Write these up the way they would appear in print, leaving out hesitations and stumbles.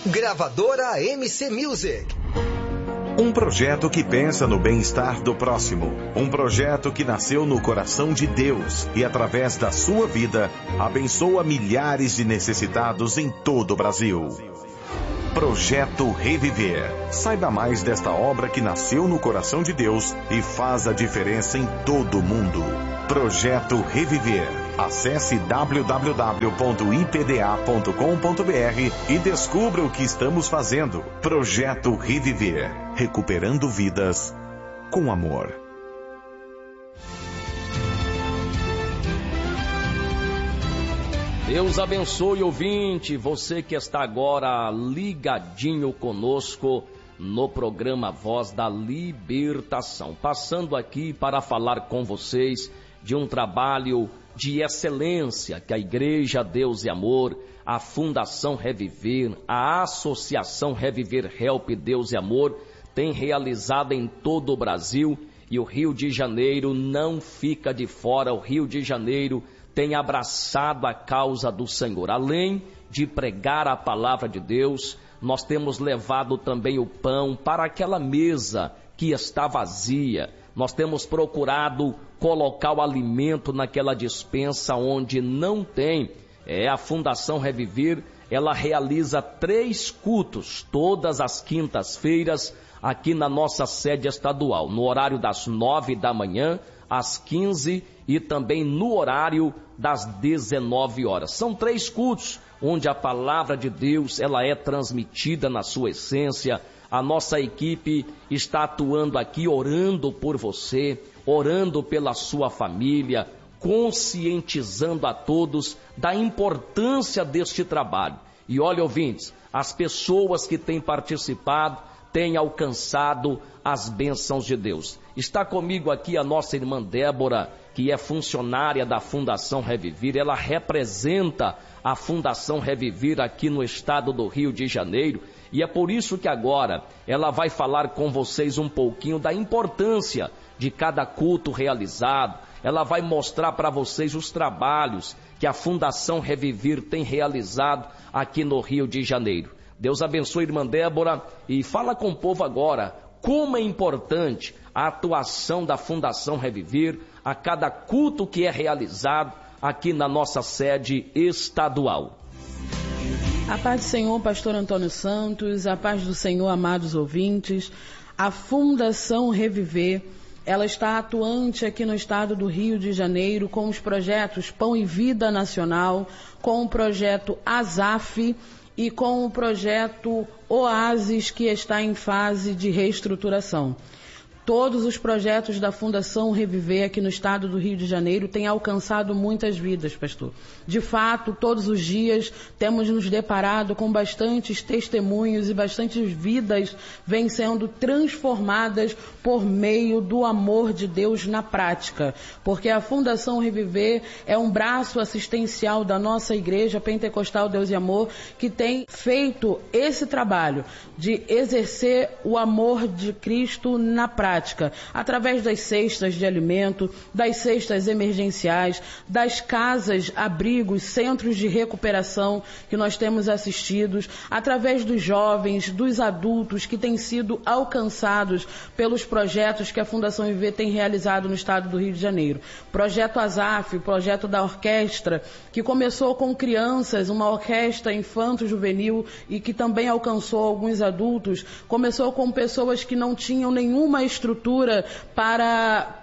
Gravadora MC Music. Um projeto que pensa no bem-estar do próximo. Um projeto que nasceu no coração de Deus e, através da sua vida, abençoa milhares de necessitados em todo o Brasil. Projeto Reviver. Saiba mais desta obra que nasceu no coração de Deus e faz a diferença em todo o mundo. Projeto Reviver. Acesse www.ipda.com.br e descubra o que estamos fazendo. Projeto Reviver. Recuperando vidas com amor. Deus abençoe, ouvinte, você que está agora ligadinho conosco no programa Voz da Libertação. Passando aqui para falar com vocês de um trabalho de excelência que a Igreja Deus e Amor, a Fundação Reviver, a Associação Reviver Help Deus e Amor tem realizado em todo o Brasil, e o Rio de Janeiro não fica de fora. O Rio de Janeiro tem abraçado a causa do Senhor. Além de pregar a palavra de Deus, nós temos levado também o pão para aquela mesa que está vazia. Nós temos procurado colocar o alimento naquela despensa onde não tem. A Fundação Reviver, ela realiza 3 cultos todas as quintas-feiras aqui na nossa sede estadual, no horário das 9 da manhã, às 15 e também no horário das 19 horas. São 3 cultos onde a palavra de Deus ela é transmitida na sua essência. A nossa equipe está atuando aqui, orando por você, orando pela sua família, conscientizando a todos da importância deste trabalho. E olha, ouvintes, as pessoas que têm participado têm alcançado as bênçãos de Deus. Está comigo aqui a nossa irmã Débora, que é funcionária da Fundação Reviver. Ela representa a Fundação Reviver aqui no estado do Rio de Janeiro. E é por isso que agora ela vai falar com vocês um pouquinho da importância de cada culto realizado. Ela vai mostrar para vocês os trabalhos que a Fundação Reviver tem realizado aqui no Rio de Janeiro. Deus abençoe, irmã Débora, e fala com o povo agora como é importante a atuação da Fundação Reviver a cada culto que é realizado aqui na nossa sede estadual. A paz do Senhor, pastor Antônio Santos, a paz do Senhor, amados ouvintes. A Fundação Reviver, ela está atuante aqui no estado do Rio de Janeiro com os projetos Pão e Vida Nacional, com o projeto ASAF e com o projeto Oasis, que está em fase de reestruturação. Todos os projetos da Fundação Reviver aqui no estado do Rio de Janeiro têm alcançado muitas vidas, pastor. De fato, todos os dias temos nos deparado com bastantes testemunhos e bastantes vidas vêm sendo transformadas por meio do amor de Deus na prática. Porque a Fundação Reviver é um braço assistencial da nossa Igreja Pentecostal Deus e Amor, que tem feito esse trabalho de exercer o amor de Cristo na prática, através das cestas de alimento, das cestas emergenciais, das casas, abrigos, centros de recuperação que nós temos assistidos, através dos jovens, dos adultos que têm sido alcançados pelos projetos que a Fundação Viver tem realizado no estado do Rio de Janeiro. Projeto ASAF, projeto da orquestra, que começou com crianças, uma orquestra infanto-juvenil e que também alcançou alguns adultos, começou com pessoas que não tinham nenhuma estrutura para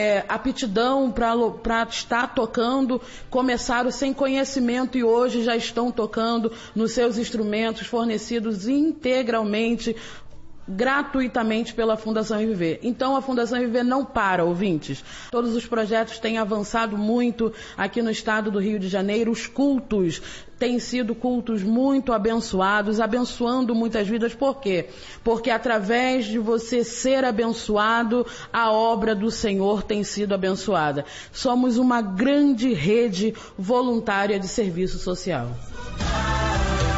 aptidão para estar tocando, começaram sem conhecimento e hoje já estão tocando nos seus instrumentos fornecidos integralmente, gratuitamente pela Fundação Reviver. Então a Fundação Reviver não para, ouvintes. Todos os projetos têm avançado muito aqui no estado do Rio de Janeiro. Os cultos têm sido cultos muito abençoados, abençoando muitas vidas. Por quê? Porque através de você ser abençoado, a obra do Senhor tem sido abençoada. Somos uma grande rede voluntária de serviço social.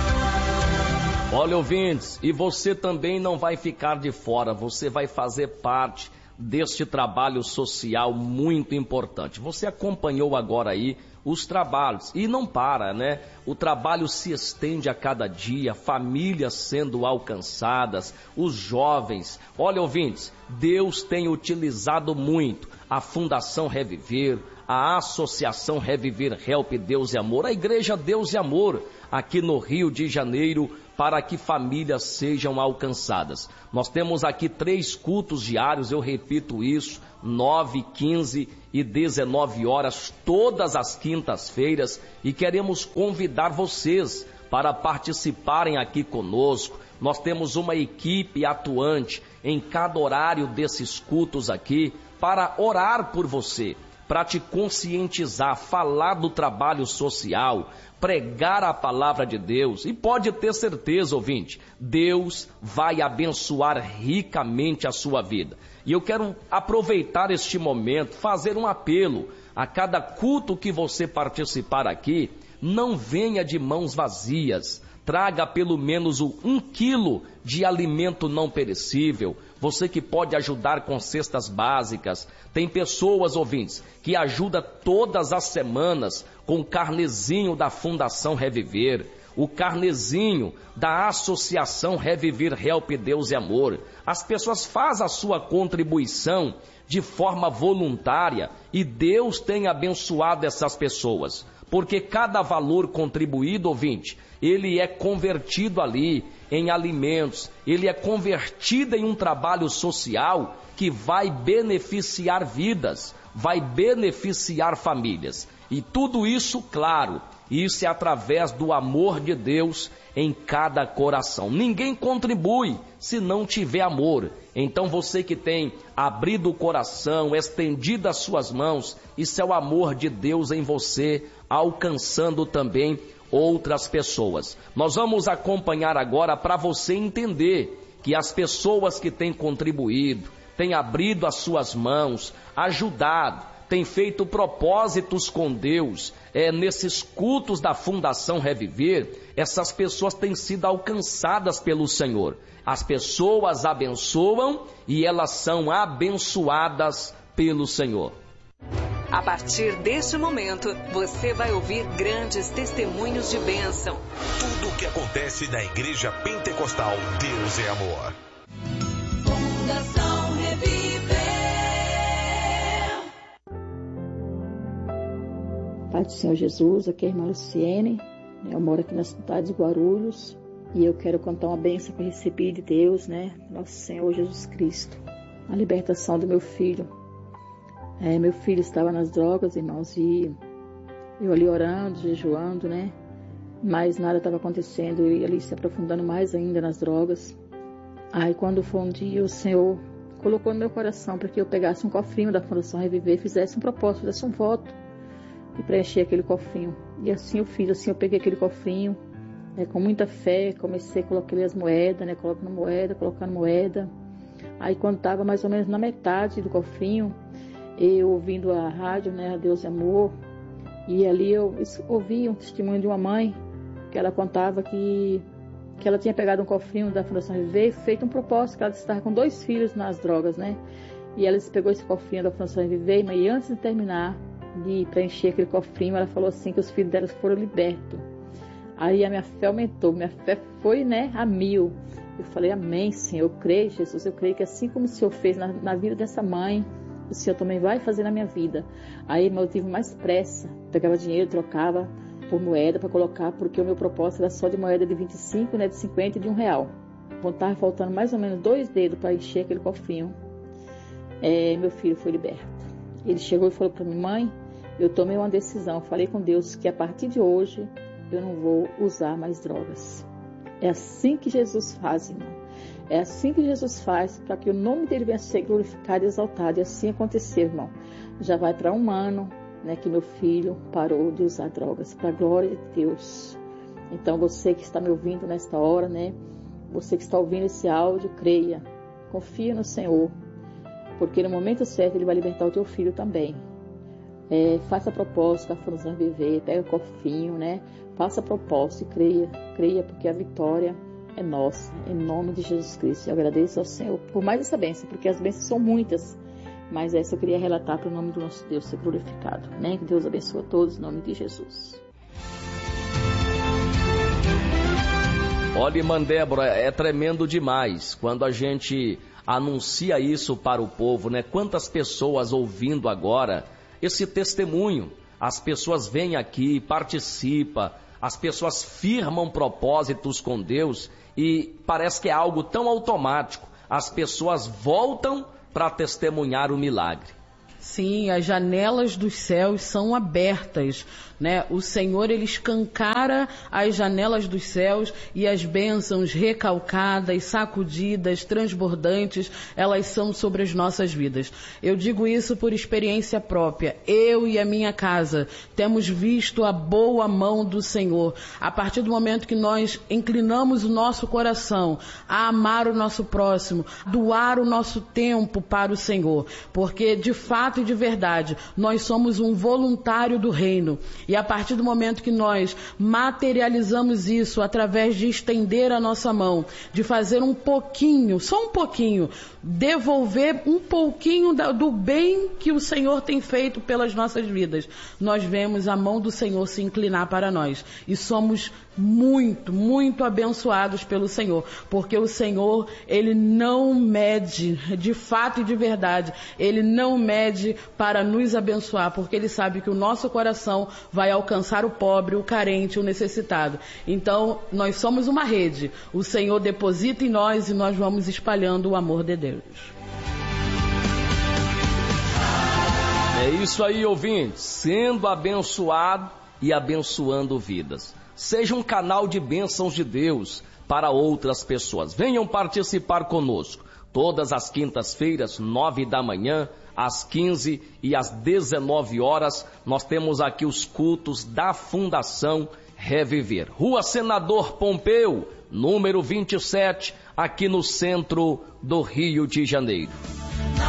Olha, ouvintes, e você também não vai ficar de fora, você vai fazer parte deste trabalho social muito importante. Você acompanhou agora aí os trabalhos e não para, né? O trabalho se estende a cada dia, famílias sendo alcançadas, os jovens. Olha, ouvintes, Deus tem utilizado muito a Fundação Reviver, a Associação Reviver Help Deus e Amor, a Igreja Deus e Amor, aqui no Rio de Janeiro, para que famílias sejam alcançadas. Nós temos aqui 3 cultos diários, eu repito isso, 9, 15 e 19 horas, todas as quintas-feiras, e queremos convidar vocês para participarem aqui conosco. Nós temos uma equipe atuante em cada horário desses cultos aqui, para orar por você, para te conscientizar, falar do trabalho social, pregar a palavra de Deus. E pode ter certeza, ouvinte, Deus vai abençoar ricamente a sua vida. E eu quero aproveitar este momento, fazer um apelo a cada culto que você participar aqui, não venha de mãos vazias. Traga pelo menos 1 quilo de alimento não perecível. Você que pode ajudar com cestas básicas. Tem pessoas, ouvintes, que ajudam todas as semanas com o carnezinho da Fundação Reviver, o carnezinho da Associação Reviver Help Deus e Amor. As pessoas fazem a sua contribuição de forma voluntária e Deus tem abençoado essas pessoas. Porque cada valor contribuído, ouvinte, ele é convertido ali em alimentos, ele é convertido em um trabalho social que vai beneficiar vidas, vai beneficiar famílias. E tudo isso, claro, isso é através do amor de Deus em cada coração. Ninguém contribui se não tiver amor. Então você que tem abrido o coração, estendido as suas mãos, isso é o amor de Deus em você, alcançando também outras pessoas. Nós vamos acompanhar agora para você entender que as pessoas que têm contribuído, têm abrido as suas mãos, ajudado, têm feito propósitos com Deus, nesses cultos da Fundação Reviver, essas pessoas têm sido alcançadas pelo Senhor. As pessoas abençoam e elas são abençoadas pelo Senhor. A partir deste momento, você vai ouvir grandes testemunhos de bênção. Tudo o que acontece na Igreja Pentecostal Deus é Amor. Fundação Reviver. Pai do Senhor Jesus, aqui é a irmã Luciene. Eu moro aqui na cidade de Guarulhos e eu quero contar uma bênção que eu recebi de Deus, né? Nosso Senhor Jesus Cristo. A libertação do meu filho. Meu filho estava nas drogas, irmãos, e eu ali orando, jejuando, né? Mas nada estava acontecendo, eu ia ali se aprofundando mais ainda nas drogas. Aí quando foi um dia, o Senhor colocou no meu coração para que eu pegasse um cofrinho da Fundação Reviver, fizesse um propósito, fizesse um voto e preencher aquele cofrinho. E assim eu fiz, assim eu peguei aquele cofrinho, com muita fé, comecei a colocar ali as moedas, né? Colocando moeda. Aí quando estava mais ou menos na metade do cofrinho, eu ouvindo a rádio, né, a Deus é Amor, e ali eu ouvi um testemunho de uma mãe, que ela contava que ela tinha pegado um cofrinho da Fundação Reviver e feito um propósito, que ela estava com 2 filhos nas drogas, né, e ela pegou esse cofrinho da Fundação Reviver, mas antes de terminar de preencher aquele cofrinho, ela falou assim, que os filhos delas foram libertos. Aí a minha fé aumentou, minha fé foi, né, a 1000. Eu falei, amém, Senhor, eu creio, Jesus, eu creio que assim como o Senhor fez na vida dessa mãe, o Senhor também vai fazer na minha vida. Aí eu tive mais pressa, pegava dinheiro, trocava por moeda para colocar, porque o meu propósito era só de moeda de 25, né, de 50 e de R$1. Então estava faltando mais ou menos 2 dedos para encher aquele cofrinho. Meu filho foi liberto. Ele chegou e falou para mim, mãe, eu tomei uma decisão, falei com Deus que a partir de hoje eu não vou usar mais drogas. É assim que Jesus faz, irmão. É assim que Jesus faz para que o nome dele venha a ser glorificado e exaltado. E assim aconteceu, irmão. Já vai para 1 ano, né, que meu filho parou de usar drogas, para a glória de Deus. Então você que está me ouvindo nesta hora, né, você que está ouvindo esse áudio, creia, confia no Senhor, porque no momento certo ele vai libertar o teu filho também. Faça propósito com a Fundação Reviver, pega o cofrinho, né, faça propósito e creia, porque a vitória é nossa, em nome de Jesus Cristo. Eu agradeço ao Senhor por mais essa bênção, porque as bênçãos são muitas, mas essa eu queria relatar para o nome do nosso Deus ser glorificado. Né? Que Deus abençoe a todos, em nome de Jesus. Olha, irmã Débora, é tremendo demais quando a gente anuncia isso para o povo, né? Quantas pessoas ouvindo agora esse testemunho, as pessoas vêm aqui, participam, as pessoas firmam propósitos com Deus e parece que é algo tão automático, as pessoas voltam para testemunhar o milagre. Sim, as janelas dos céus são abertas, né? O Senhor, Ele escancara as janelas dos céus e as bênçãos recalcadas, sacudidas, transbordantes, elas são sobre as nossas vidas. Eu digo isso por experiência própria. Eu e a minha casa temos visto a boa mão do Senhor. A partir do momento que nós inclinamos o nosso coração a amar o nosso próximo, doar o nosso tempo para o Senhor, porque de fato e de verdade, nós somos um voluntário do reino. E a partir do momento que nós materializamos isso através de estender a nossa mão, de fazer um pouquinho, só um pouquinho, devolver um pouquinho do bem que o Senhor tem feito pelas nossas vidas, nós vemos a mão do Senhor se inclinar para nós. E somos muito, muito abençoados pelo Senhor, porque o Senhor, Ele não mede, de fato e de verdade, Ele não mede para nos abençoar, porque Ele sabe que o nosso coração vai alcançar o pobre, o carente, o necessitado. Então, nós somos uma rede. O Senhor deposita em nós e nós vamos espalhando o amor de Deus. É isso aí, ouvintes, sendo abençoado e abençoando vidas. Seja um canal de bênçãos de Deus para outras pessoas. Venham participar conosco. Todas as quintas-feiras, 9 da manhã, às 15 e às 19 horas, nós temos aqui os cultos da Fundação Reviver. Rua Senador Pompeu, número 27, aqui no centro do Rio de Janeiro.